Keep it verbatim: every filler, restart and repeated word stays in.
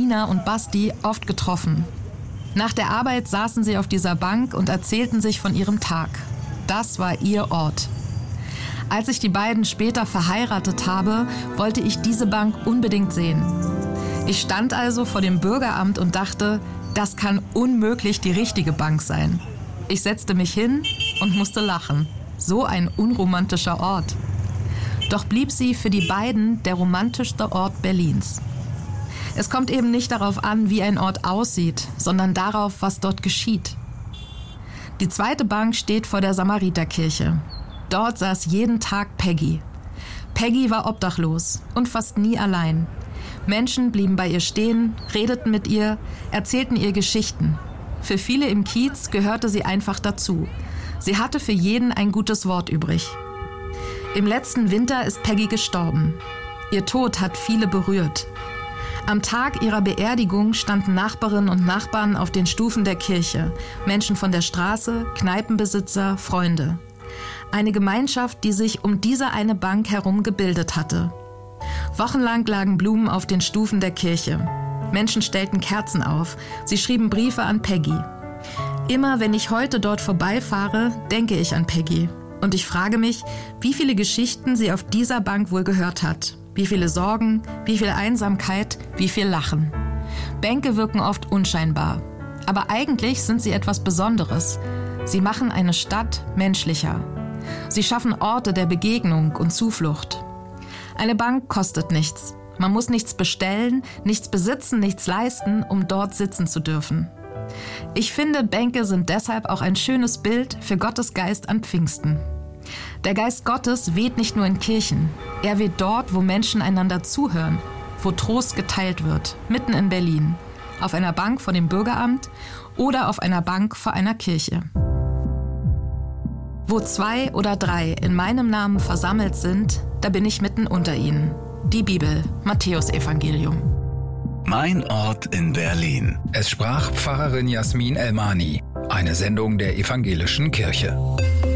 Nina und Basti oft getroffen. Nach der Arbeit saßen sie auf dieser Bank und erzählten sich von ihrem Tag. Das war ihr Ort. Als ich die beiden später verheiratet habe, wollte ich diese Bank unbedingt sehen. Ich stand also vor dem Bürgeramt und dachte, das kann unmöglich die richtige Bank sein. Ich setzte mich hin und musste lachen. So ein unromantischer Ort. Doch blieb sie für die beiden der romantischste Ort Berlins. Es kommt eben nicht darauf an, wie ein Ort aussieht, sondern darauf, was dort geschieht. Die zweite Bank steht vor der Samariterkirche. Dort saß jeden Tag Peggy. Peggy war obdachlos und fast nie allein. Menschen blieben bei ihr stehen, redeten mit ihr, erzählten ihr Geschichten. Für viele im Kiez gehörte sie einfach dazu. Sie hatte für jeden ein gutes Wort übrig. Im letzten Winter ist Peggy gestorben. Ihr Tod hat viele berührt. Am Tag ihrer Beerdigung standen Nachbarinnen und Nachbarn auf den Stufen der Kirche. Menschen von der Straße, Kneipenbesitzer, Freunde. Eine Gemeinschaft, die sich um diese eine Bank herum gebildet hatte. Wochenlang lagen Blumen auf den Stufen der Kirche. Menschen stellten Kerzen auf. Sie schrieben Briefe an Peggy. Immer wenn ich heute dort vorbeifahre, denke ich an Peggy. Und ich frage mich, wie viele Geschichten sie auf dieser Bank wohl gehört hat. Wie viele Sorgen, wie viel Einsamkeit, wie viel Lachen. Bänke wirken oft unscheinbar. Aber eigentlich sind sie etwas Besonderes. Sie machen eine Stadt menschlicher. Sie schaffen Orte der Begegnung und Zuflucht. Eine Bank kostet nichts. Man muss nichts bestellen, nichts besitzen, nichts leisten, um dort sitzen zu dürfen. Ich finde, Bänke sind deshalb auch ein schönes Bild für Gottes Geist an Pfingsten. Der Geist Gottes weht nicht nur in Kirchen. Er weht dort, wo Menschen einander zuhören, wo Trost geteilt wird, mitten in Berlin, auf einer Bank vor dem Bürgeramt oder auf einer Bank vor einer Kirche. Wo zwei oder drei in meinem Namen versammelt sind, da bin ich mitten unter ihnen. Die Bibel, Matthäusevangelium. Mein Ort in Berlin. Es sprach Pfarrerin Jasmin Elmani, eine Sendung der Evangelischen Kirche.